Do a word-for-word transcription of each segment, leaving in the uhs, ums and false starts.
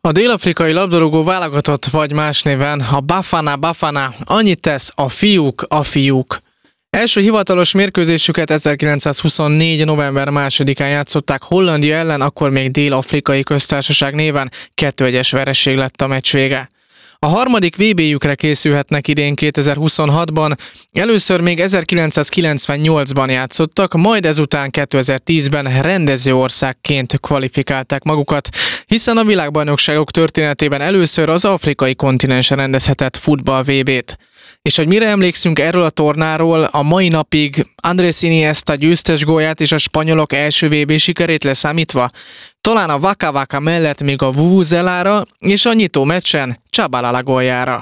A dél-afrikai labdarúgó válogatott, vagy más néven a Bafana Bafana annyit tesz, a fiúk, a fiúk. Első hivatalos mérkőzésüket ezerkilencszázhuszonnégy. november másodikán játszották Hollandia ellen, akkor még Dél-afrikai köztársaság néven, kettő egyes vereség lett a meccs vége. A harmadik vé bé-jükre készülhetnek idén kétezer-huszonhatban, először még ezerkilencszázkilencvennyolcban játszottak, majd ezután kétezer-tízben rendező országként kvalifikálták magukat, hiszen a világbajnokságok történetében először az afrikai kontinensen rendezhetett futball vé bét. És hogy mire emlékszünk erről a tornáról, a mai napig Andrés Iniesta győztes gólját és a spanyolok első vé bé sikerét leszámítva? Talán a Waka Waka mellett még a Vuvuzelára és a nyitó meccsen Tshabalala góljára.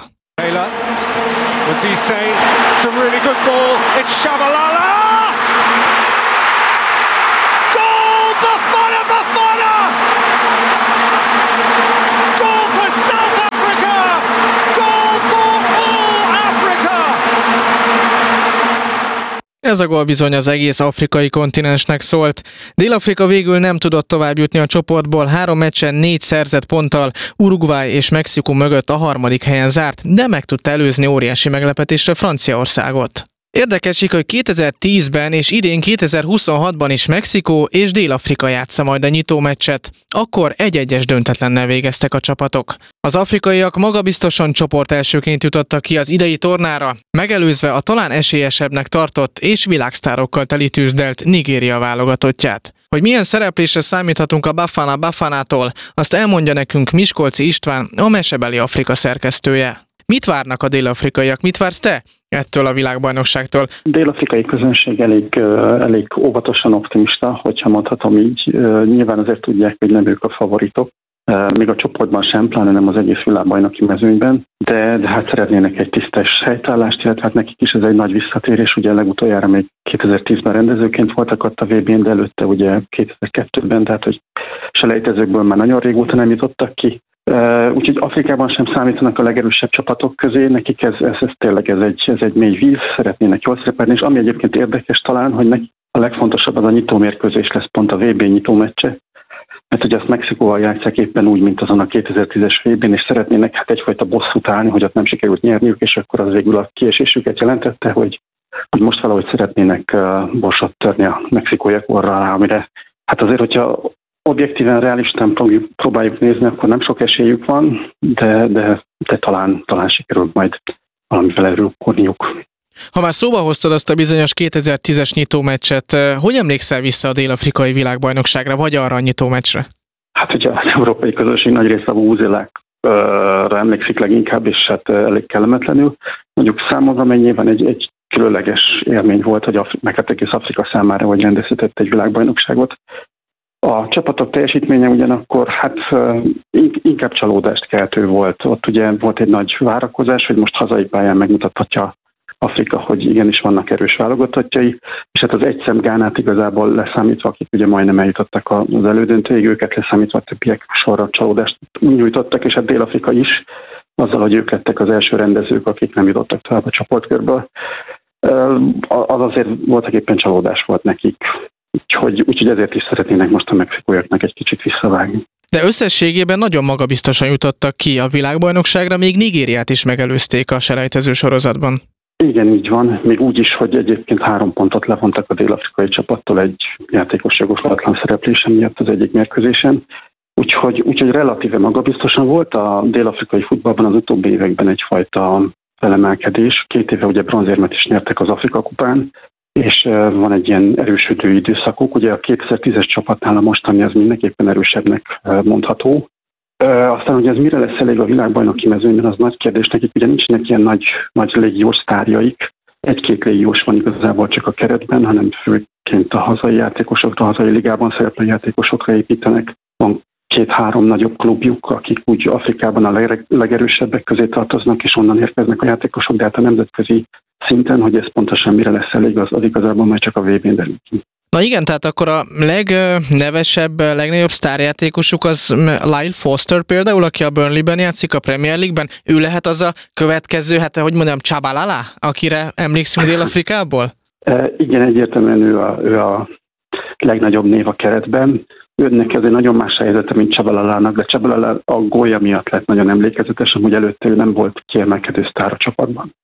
Ez a gól bizony az egész afrikai kontinensnek szólt. Dél-Afrika végül nem tudott tovább jutni a csoportból, három meccsen négy szerzett ponttal, Uruguay és Mexikó mögött a harmadik helyen zárt, de meg tudta előzni óriási meglepetésre Franciaországot. Érdekesik, hogy kétezer-tízben és idén kétezer-huszonhatban is Mexikó és Dél-Afrika játsza majd a nyitó meccset. Akkor egy-egyes döntetlennel végeztek a csapatok. Az afrikaiak magabiztosan csoport elsőként jutottak ki az idei tornára, megelőzve a talán esélyesebbnek tartott és világsztárokkal teli tűzdelt Nigéria válogatottját. Hogy milyen szereplésre számíthatunk a Bafana Bafanától, azt elmondja nekünk Miskolci István, a Mesebeli Afrika szerkesztője. Mit várnak a dél-afrikaiak? Mit vársz te ettől a világbajnokságtól? A dél-afrikai közönség elég, elég óvatosan optimista, hogyha mondhatom így. Nyilván azért tudják, hogy nem ők a favoritok, még a csoportban sem, pláne nem az egész világbajnoki mezőnyben, de, de hát szeretnének egy tisztes helytállást, illetve hát nekik is ez egy nagy visszatérés, ugye legutoljára még kétezer-tízben rendezőként voltak ott a vé bén, de előtte ugye kétezer-kettőben, tehát hogy selejtezőkből már nagyon régóta nem jutottak ki. Uh, úgyhogy Afrikában sem számítanak a legerősebb csapatok közé, nekik ez, ez, ez tényleg ez egy, ez egy mély víz, szeretnének jól szerepelni, és ami egyébként érdekes talán, hogy nekik a legfontosabb az a nyitómérkőzés lesz pont a vé bé nyitó meccse, mert ugye azt Mexikóval játsszák éppen úgy, mint azon a kétezer-tízes vé bén, és szeretnének hát egyfajta bosszút állni, hogy ott nem sikerült nyerniük, és akkor az végül a kiesésüket jelentette, hogy, hogy most valahogy szeretnének uh, borsot törni a mexikóiak orra alá, amire hát azért, hogyha objektíven, realistán próbáljuk nézni, akkor nem sok esélyük van, de, de, de talán, talán sikerül majd valamivel előkorniuk. Ha már szóba hoztad azt a bizonyos kétezer-tízes nyitómeccset, hogy emlékszel vissza a dél-afrikai világbajnokságra, vagy arra a nyitómeccsre? Hát ugye az európai közösség nagy része a Vuvuzelákra emlékszik leginkább, és hát elég kellemetlenül. Mondjuk számomra mennyiben egy, egy különleges élmény volt, hogy Afri- meg hát egész Afrika számára, hogy rendezhetett egy világbajnokságot. A csapatok teljesítménye ugyanakkor hát inkább csalódást keltő volt. Ott ugye volt egy nagy várakozás, hogy most hazai pályán megmutathatja Afrika, hogy igenis vannak erős válogatottjai, és hát az egy szem Gánát igazából leszámítva, akik ugye majdnem eljutottak az elődöntőig, őket leszámítva a többiek sorra csalódást nyújtottak, és hát Dél-Afrika is, azzal, hogy ők lettek az első rendezők, akik nem jutottak tovább a csoportkörből. Az azért voltak éppen csalódás volt nekik. Úgyhogy, úgyhogy ezért is szeretnének most a mexikóiaknak egy kicsit visszavágni. De összességében nagyon magabiztosan jutottak ki a világbajnokságra, még Nigériát is megelőzték a selejtező sorozatban. Igen, így van. Még úgy is, hogy egyébként három pontot levontak a dél-afrikai csapattól egy játékos jogosulatlan szereplése miatt az egyik mérkőzésen. Úgyhogy, úgyhogy relatíve magabiztosan volt a dél-afrikai futballban az utóbbi években egyfajta felemelkedés. Két éve ugye bronzérmet is nyertek az Afrika kupán, és van egy ilyen erősödő időszakuk. Ugye a kétezer-tízes csapatnál a mostani az mindenképpen erősebbnek mondható. Aztán, hogy ez mire lesz elég a világbajnoki mezőnyben, az nagy kérdés nekik. Ugye nincsenek ilyen nagy, nagy légiós sztárjaik. Egy-két légiós van igazából csak a keretben, hanem főként a hazai játékosokra, a hazai ligában szereplő játékosokra építenek. Van két-három nagyobb klubjuk, akik úgy Afrikában a legerősebbek közé tartoznak, és onnan érkeznek a játékosok, de hát a nemzetközi szinten, hogy ez pontosan mire lesz elég, az, az igazából majd csak a vé bén derül ki. Na igen, tehát akkor a legnevesebb, legnagyobb sztárjátékosuk az Lyle Foster például, aki a Burnleyben játszik a Premier League-ben. Ő lehet az a következő, hát hogy mondjam, Tshabalala, akire emlékszünk Dél-Afrikából? E, igen, egyértelműen ő a, ő a legnagyobb név a keretben. Őnek ez egy nagyon más helyzete, mint Csabalalának, de Csabalala a gólja miatt lett nagyon emlékezetes, amúgy előtte ő nem volt kiemelkedő sztár a csapatban.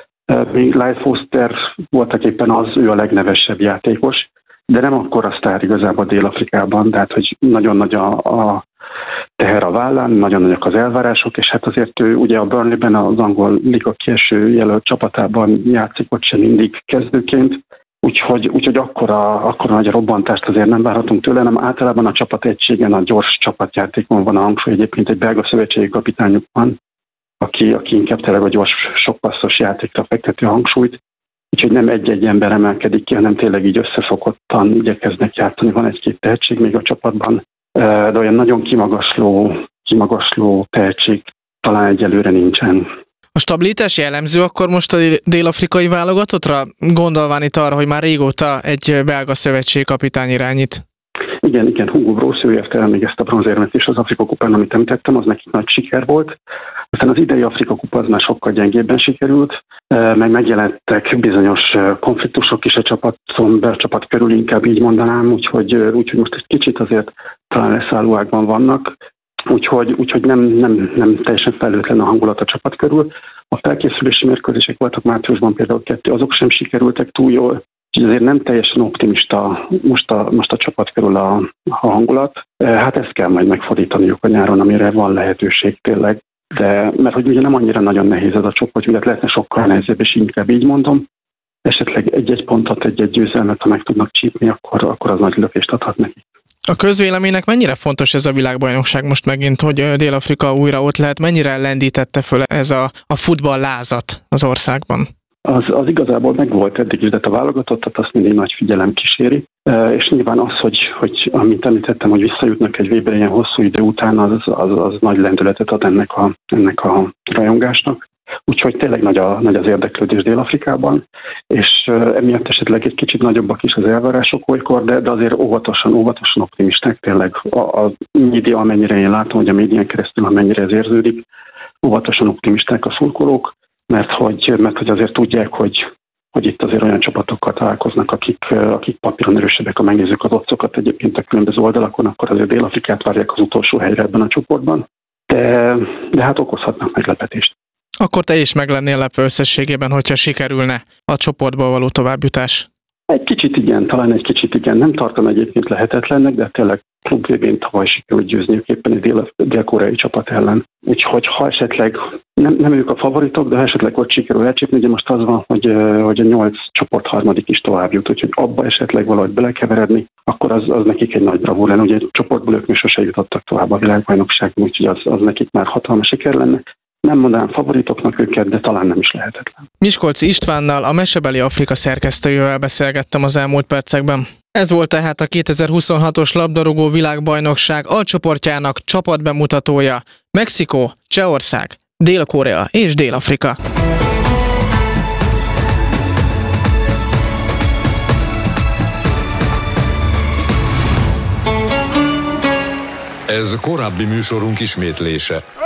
Még Lyle Foster voltak éppen az, ő a legnevesebb játékos, de nem akkora sztár igazából Dél-Afrikában, tehát hogy nagyon nagy a, a teher a vállán, nagyon nagyok az elvárások, és hát azért ő ugye a Burnleyben, az angol liga kieső jelölt csapatában játszik, ott sem mindig kezdőként, úgyhogy, úgyhogy akkora, akkora nagy robbantást azért nem várhatunk tőle, hanem általában a csapat egységen, a gyors csapatjátékon van a hangsúly, egyébként egy belga szövetségi kapitányuk van, aki, aki inkább tényleg a gyors, sokpasszos játékra fekteti a hangsúlyt, úgyhogy nem egy-egy ember emelkedik ki, hanem tényleg így összefogottan igyekeznek játszani, van egy-két tehetség még a csapatban, de olyan nagyon kimagasló, kimagasló tehetség talán egyelőre nincsen. A stabilitás jellemző akkor most a dél-afrikai válogatottra? Gondolván itt arra, hogy már régóta egy belga szövetségkapitány irányít. Igen, igen, Hugo Broos, ő érte el még ezt a bronzérmet is az Afrika kupán, amit említettem, az nekik nagy siker volt. Aztán az idei Afrika kupa az már sokkal gyengébben sikerült, meg megjelentek bizonyos konfliktusok is a csapaton, be a csapat körül, inkább így mondanám, úgyhogy, úgyhogy most egy kicsit azért talán leszállóákban vannak, úgyhogy, úgyhogy nem, nem, nem teljesen felelőtlen a hangulat a csapat körül. A felkészülési mérkőzések voltak márciusban például kettő, azok sem sikerültek túl jól, úgyhogy azért nem teljesen optimista most a, most a csapat körül a, a hangulat. Hát ezt kell majd megfordítaniuk a nyáron, amire van lehetőség tényleg. De mert hogy ugye nem annyira nagyon nehéz ez a csoport, ugye lehetne sokkal nehezebb, és inkább így mondom. Esetleg egy-egy pontot, egy-egy győzelmet, ha meg tudnak csípni, akkor, akkor az nagy lökést adhat neki. A közvéleménynek mennyire fontos ez a világbajnokság most megint, hogy Dél-Afrika újra ott lehet? Mennyire lendítette föl ez a, a futball lázat az országban? Az, az igazából megvolt eddig is, de a válogatottat azt mindig nagy figyelem kíséri. És nyilván az, hogy, hogy amit említettem, hogy visszajutnak egy Weber ilyen hosszú idő után, az, az, az nagy lendületet ad ennek a, ennek a rajongásnak. Úgyhogy tényleg nagy, a, nagy az érdeklődés Dél-Afrikában, és emiatt esetleg egy kicsit nagyobbak is az elvárások olykor, de, de azért óvatosan, óvatosan optimisták tényleg. A, a média, amennyire én látom, hogy a médián keresztül, amennyire ez érződik, óvatosan optimisták a szurkolók, mert hogy, mert hogy azért tudják, hogy, hogy itt azért olyan csapatokkal találkoznak, akik, akik papíron erősebbek, ha megnézzük az otcokat egyébként a különböző oldalakon, akkor azért Dél-Afrikát várják az utolsó helyre ebben a csoportban, de, de hát okozhatnak meglepetést. Akkor te is meg lennél lepve összességében, hogyha sikerülne a csoportból való továbbjutás? Egy kicsit igen, talán egy kicsit igen. Nem tartom egyébként lehetetlennek, de tényleg klub végén tavaly sikerült győzniük éppen egy dél- dél-koreai csapat ellen. Úgyhogy ha esetleg, nem, nem ők a favoritok, de ha esetleg ott sikerül elcsípni, ugye most az van, hogy, hogy a nyolc csoport harmadik is tovább jut, úgyhogy abba esetleg valahogy belekeveredni, akkor az, az nekik egy nagy bravúr lenne. Ugye csoportból ők még sose jutottak tovább a világbajnokságban, úgyhogy az, az nekik már hatalmas siker lenne. Nem mondanám favoritoknak őket, de talán nem is lehetetlen. Miskolci Istvánnal, a Mesebeli Afrika szerkesztőjével beszélgettem az elmúlt percekben. Ez volt tehát a kétezer-huszonhatos labdarúgó világbajnokság alcsoportjának csapatbemutatója. Mexikó, Csehország, Dél-Korea és Dél-Afrika. Ez korábbi műsorunk ismétlése.